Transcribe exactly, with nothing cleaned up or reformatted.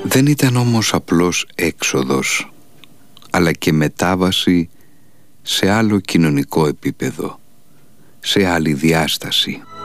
Δεν ήταν όμως απλώς έξοδος, αλλά και μετάβαση σε άλλο κοινωνικό επίπεδο, σε άλλη διάσταση.